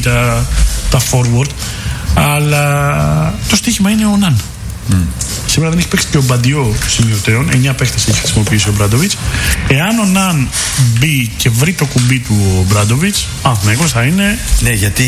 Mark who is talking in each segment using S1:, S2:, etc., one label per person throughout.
S1: τα forward. Αλλά το στοίχημα είναι ο Ναν. Σήμερα δεν έχει παίξει και ο Μπαντιό σημειωτέων. 9 παίχτες έχει χρησιμοποιήσει ο Μπράντοβιτς. Εάν ο Ναν μπει και βρει το κουμπί του ο Μπράντοβιτς, Παναθηναϊκός θα είναι.
S2: Ναι, γιατί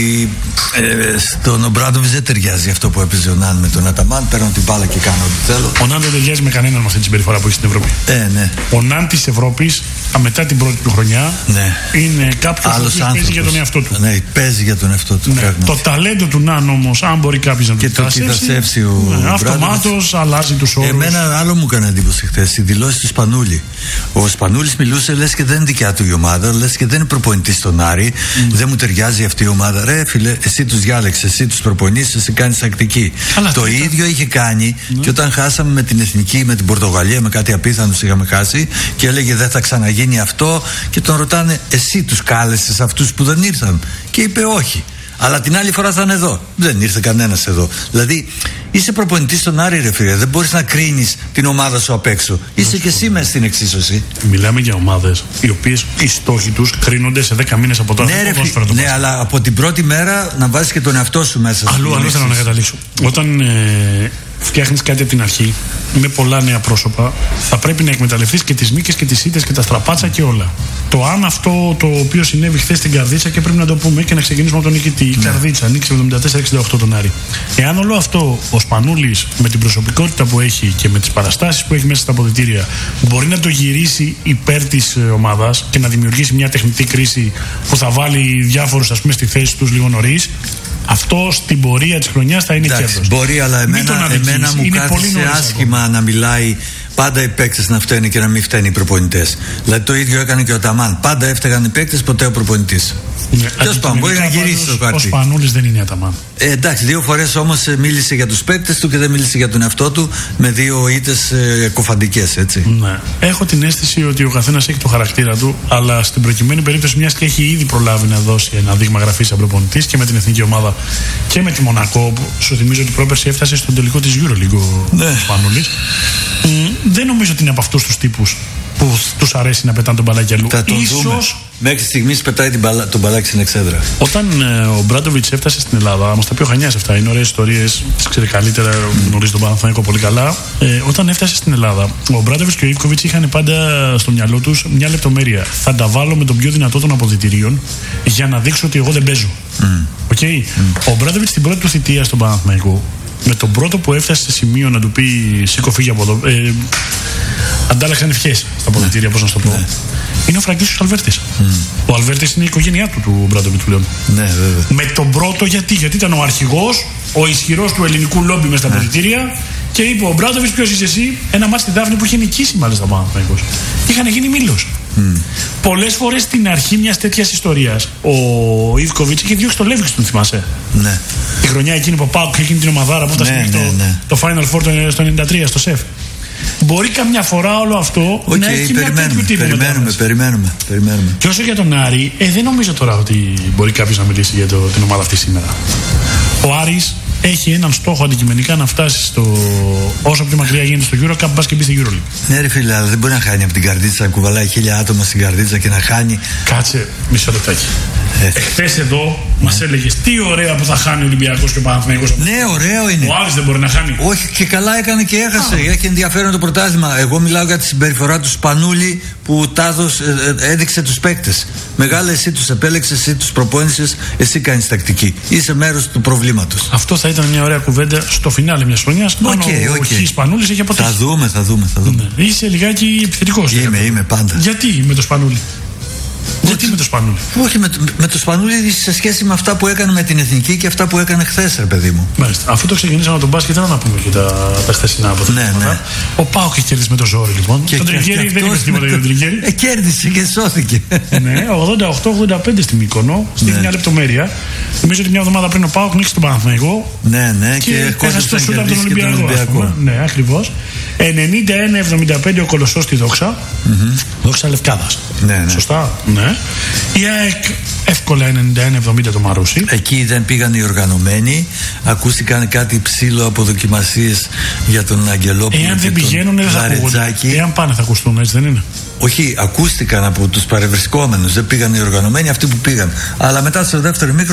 S2: στον Μπράντοβιτς δεν ταιριάζει αυτό που έπαιζε ο Ναν με τον Αταμάν. Παίρνω την μπάλα και κάνω ό,τι θέλω.
S1: Ο Ναν δεν ταιριάζει με κανέναν με αυτή τη συμπεριφορά που έχει στην Ευρώπη.
S2: Ναι.
S1: Ο Ναν της Ευρώπης, μετά την πρώτη του χρονιά,
S2: ναι,
S1: είναι κάποιος που παίζει για τον εαυτό του.
S2: Ναι, παίζει για τον εαυτό του.
S1: Ναι. Το ταλέντο του Ναν όμως, αν μπορεί κάποιος να το
S2: κοιτασεύσει,
S1: αυτομάτως αλλάζει τους όρους.
S2: Εμένα άλλο μου έκανε εντύπωση χθες, η δηλώση του Σπανούλη. Ο Σπανούλης μιλούσε λες και δεν είναι δικιά του η ομάδα, λες και δεν είναι προπονητής στον Άρη, δεν μου ταιριάζει αυτή η ομάδα. Ρε φίλε, εσύ τους διάλεξες, εσύ τους προπονείς, εσύ κάνεις τακτική. Το ίδιο είχε κάνει και όταν χάσαμε με την Εθνική, με την Πορτογαλία, με κάτι απίθανος είχαμε χάσει και έλεγε δεν θα ξαναγίνει αυτό και τον ρωτάνε εσύ τους κάλεσες αυτούς που δεν ήρθαν και είπε όχι. Αλλά την άλλη φορά θα είναι εδώ. Δεν ήρθε κανένας εδώ. Δηλαδή, είσαι προπονητής στον Άρη, ρε φίλε. Δεν μπορείς να κρίνεις την ομάδα σου απ' έξω. Είσαι και εσύ μέσα στην εξίσωση.
S1: Μιλάμε για ομάδες οι οποίες οι στόχοι τους κρίνονται σε 10 μήνες από τώρα.
S2: Ναι, αλλά από την πρώτη μέρα να βάζεις και τον εαυτό σου μέσα.
S1: Αλλού θέλω να καταλήξω. Όταν φτιάχνεις κάτι από την αρχή με πολλά νέα πρόσωπα, θα πρέπει να εκμεταλλευτείς και τις νίκες και τις ήττες και τα στραπάτσα και όλα. Το αν αυτό το οποίο συνέβη χθες στην Καρδίτσα, και πρέπει να το πούμε και να ξεκινήσουμε από τον νικητή. Η Καρδίτσα νίκησε 74-68 τον Άρη. Εάν όλο αυτό ο Σπανούλης με την προσωπικότητα που έχει και με τις παραστάσεις που έχει μέσα στα αποδυτήρια μπορεί να το γυρίσει υπέρ της ομάδας και να δημιουργήσει μια τεχνητή κρίση που θα βάλει διάφορους στη θέση τους λίγο νωρίς, αυτό στην πορεία της χρονιάς θα είναι κέρδος.
S2: Μπορεί, αλλά εμένα μου κάθισε άσχημα να μιλάει πάντα οι παίκτες να φταίνουν και να μην φταίνουν οι προπονητές. Δηλαδή το ίδιο έκανε και ο Αταμάν. Πάντα έφταιγαν οι παίκτες, ποτέ ο προπονητής. Τέλος πάντων, μπορεί να γυρίσει το χαρτί.
S1: Ο Σπανούλης δεν είναι Αταμάν.
S2: Εντάξει, 2 φορές όμως μίλησε για τους παίκτες του και δεν μίλησε για τον εαυτό του με 2 ήττες κοφαντικές, έτσι.
S1: Ναι. Έχω την αίσθηση ότι ο καθένας έχει το χαρακτήρα του, αλλά στην προκειμένη περίπτωση, μιας και έχει ήδη προλάβει να δώσει ένα δείγμα γραφής σαν προπονητής και με την εθνική ομάδα και με τη Μονακό, που σου θυμίζω ότι πρόπερση έφτασε στον τελικό της EuroLeague ο Σπανούλης. Δεν νομίζω ότι είναι από αυτούς τους τύπους που τους αρέσει να πετάνε τον μπαλάκι αλλού. Ίσως
S2: μέχρι στιγμής πετάει τον μπαλάκι στην εξέδρα.
S1: Όταν ο Μπράντοβιτς έφτασε στην Ελλάδα, μας τα πει ο Χανιάς αυτά, είναι ωραίες ιστορίες, τις ξέρει καλύτερα, γνωρίζει τον Παναθηναϊκό πολύ καλά. Όταν έφτασε στην Ελλάδα, ο Μπράντοβιτς και ο Ιβκοβιτς είχαν πάντα στο μυαλό τους μια λεπτομέρεια. Θα τα βάλω με τον πιο δυνατό των αποδυτηρίων για να δείξω ότι εγώ δεν παίζω. Okay? Ο Μπράντοβιτς στην πρώτη του θητεία στον Παναθηναϊκό, με τον πρώτο που έφτασε σε σημείο να του πει σήκω φύγει από εδώ, αντάλλαξαν ευχές στα αποδυτήρια, πώς να σου το πω. Είναι ο Φραγκίσιος Αλβέρτης. Ο Αλβέρτης είναι η οικογένειά του Μπράντοβιτς πλέον.
S2: Ναι, βέβαια.
S1: Με τον πρώτο γιατί ήταν ο αρχηγός, ο ισχυρός του ελληνικού λόμπι μες στα αποδυτήρια και είπε ο Μπράντοβιτς ποιος είσαι εσύ, ένα μάτς στη Δάφνη που είχε νικήσει μάλιστα ο Παναθηναϊκός. Είχαν γίνει μήλος. Πολλές φορές στην αρχή μιας τέτοιας ιστορίας ο Ιβκοβιτς είχε διώξει το Λέβιξ, τον θυμάσαι.
S2: Ναι.
S1: Η χρονιά εκείνη που πάω και εκείνη την ομαδάρα που έφτασε το Final Four στο 93 στο ΣΕΦ. Μπορεί καμιά φορά όλο αυτό να έχει μια τέτοιου τύπου.
S2: Περιμένουμε.
S1: Και όσο για τον Άρη, δεν νομίζω τώρα ότι μπορεί κάποιος να μιλήσει για την ομάδα αυτή σήμερα. Ο Άρης έχει έναν στόχο αντικειμενικά να φτάσει όσο πιο μακριά γίνεται στο Euro Cup, μπας και μπει στη EuroLeague.
S2: Ναι, ρε φίλε, αλλά δεν μπορεί να χάνει από την Καρδίτσα, να κουβαλάει 1000 άτομα στην Καρδίτσα και να χάνει.
S1: Κάτσε, μισό λεπτάκι. Εχθές εδώ μας έλεγες τι ωραία που θα χάνει ο Ολυμπιακός και ο Παναθηναϊκός.
S2: Ναι, ωραίο είναι.
S1: Ο Άρης δεν μπορεί να χάνει.
S2: Όχι, και καλά έκανε και έχασε. Έχει ενδιαφέρον το πρωτάθλημα. Εγώ μιλάω για τη συμπεριφορά του Σπανούλη που έδειξε τους παίκτες. Μεγάλα, εσύ τους επέλεξες, εσύ τους προπόνησες, εσύ κάνεις τακτική. Είσαι μέρος του προβλήματος.
S1: Αυτό θα ήταν μια ωραία κουβέντα στο φινάλε μιας χρονιάς. Ο Σπανούλης έχει αποτύχει.
S2: Θα δούμε.
S1: Ναι. Είσαι λιγάκι επιθετικός.
S2: Είμαι πάντα.
S1: Γιατί με το Σπανούλη? Γιατί με το Σπανούλη?
S2: Όχι, με το Σπανούλη σε σχέση με αυτά που έκανε με την Εθνική και αυτά που έκανε χθες, ρε παιδί μου.
S1: Μάλιστα. Αφού το ξεκινήσαμε τον μπάσκετ, να πούμε και τα χθεσινά αποτελέσματα. Ναι. Ο Πάοκ έχει κερδίσει με το ζόρι, λοιπόν. Και τον Τριγέρι δεν είπε τίποτα για τον Τριγέρι.
S2: Κέρδισε και σώθηκε.
S1: Ναι, 88-85 στην Μύκονο, στην μια λεπτομέρεια. Νομίζω ότι μια εβδομάδα πριν ο Πάοκ νίκησε τον Παναθηναϊκό.
S2: Ναι, και
S1: έχασε το σούτ από τον Ολυμπιακό. Ναι, ακριβώς. 91-75 ο Κολοσσός στη Δόξα. Δόξα Λευκάδας.
S2: Ναι.
S1: Σωστά. Ναι. Η ΑΕΚ εύκολα 91-70 το Μαρούσι.
S2: Εκεί δεν πήγαν οι οργανωμένοι. Ακούστηκαν κάτι ψήλο από δοκιμασίες για τον Αγγελόπουλο.
S1: Εάν δεν πηγαίνουν, δεν θα ακούγονται. Εάν πάνε, θα ακουστούν, έτσι δεν είναι?
S2: Όχι, ακούστηκαν από τους παρευρισκόμενους. Δεν πήγαν οι οργανωμένοι, αυτοί που πήγαν. Αλλά μετά στο δεύτερο μήκρο